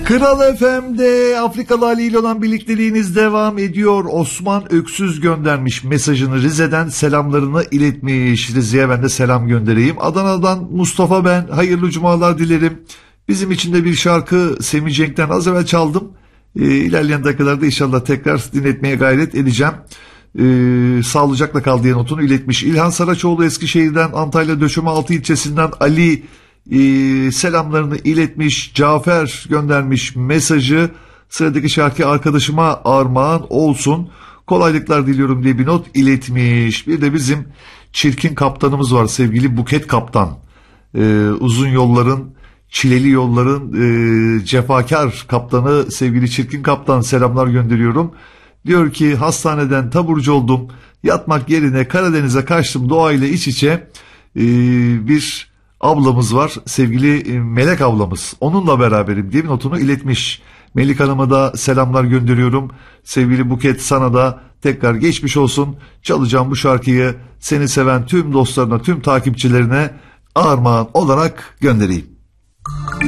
Kral FM'de Afrikalı Ali ile olan birlikteliğiniz devam ediyor. Osman Öksüz göndermiş mesajını, Rize'den selamlarını iletmiş. Rize'ye ben de selam göndereyim. Adana'dan Mustafa ben, hayırlı cumalar dilerim. Bizim için de bir şarkı Semih Cenk'ten az evvel çaldım. İlerleyen dakikalarda inşallah tekrar dinletmeye gayret edeceğim. Sağlıcakla kal diye notunu iletmiş. İlhan Saraçoğlu Eskişehir'den, Antalya Döşemealtı ilçesinden Ali selamlarını iletmiş. Cafer göndermiş mesajı. Sıradaki şarkı arkadaşıma armağan olsun, kolaylıklar diliyorum diye bir not iletmiş. Bir de bizim çirkin kaptanımız var, sevgili Buket Kaptan. Uzun yolların, çileli yolların cefakar kaptanı sevgili çirkin kaptan, selamlar gönderiyorum. Diyor ki hastaneden taburcu oldum, yatmak yerine Karadeniz'e kaçtım, doğayla iç içe. Bir ablamız var, sevgili Melek ablamız, onunla beraberim diye bir notunu iletmiş. Melik Hanım'a da selamlar gönderiyorum. Sevgili Buket, sana da tekrar geçmiş olsun. Çalacağım bu şarkıyı seni seven tüm dostlarına, tüm takipçilerine armağan olarak göndereyim.